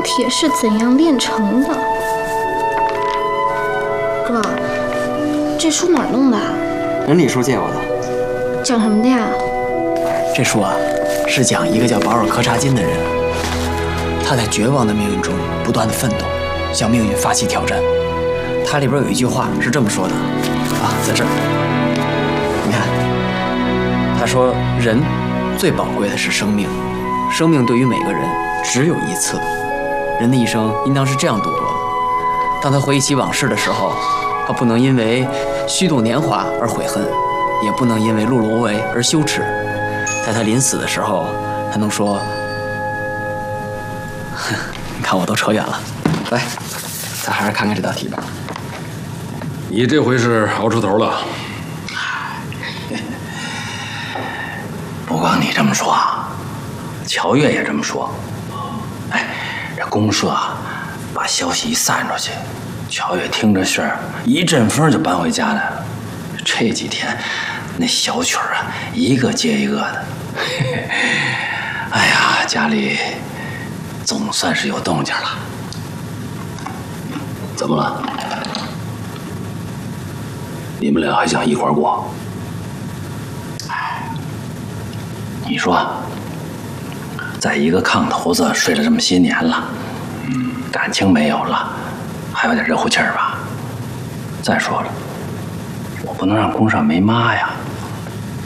铁是怎样炼成的？哥，这书哪儿弄的？ 人李叔借我的。 讲什么的呀？ 这书啊，是讲一个叫保尔柯察金的人，他在绝望的命运中不断的奋斗，向命运发起挑战。他里边有一句话是这么说的啊，在这儿，你看，他说人最宝贵的是生命，生命对于每个人只有一次，人的一生应当是这样度过的。当他回忆起往事的时候，他不能因为虚度年华而悔恨，也不能因为碌碌无为而羞耻。在他临死的时候，他能说：“你看我都扯远了，来，咱还是看看这道题吧。” 你这回是熬出头了。 不光你这么说，乔越也这么说。哎，这公社啊，把消息一散出去，乔越听着信儿，一阵风就搬回家来了。这几天，那小曲儿啊，一个接一个的。哎呀，家里总算是有动静了。怎么了？你们俩还想一块儿过？你说，在一个炕头子睡了这么些年了，感情没有了，还有点热乎气儿吧？再说了，我不能让宫上没妈呀。